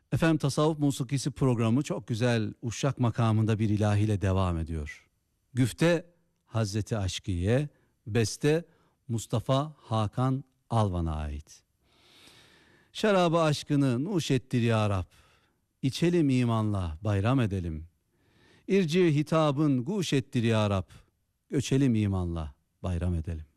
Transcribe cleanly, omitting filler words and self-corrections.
Efendim Tasavvuf Musikisi programı çok güzel Uşak makamında bir ilahiyle devam ediyor. Güfte Hazreti Aşkiye, beste Mustafa Hakan Alvan'a ait. Şarabı aşkını nuş ettir ya Rab, İçelim imanla bayram edelim. İrci hitabın guş ettir ya Rab, göçelim imanla bayram edelim.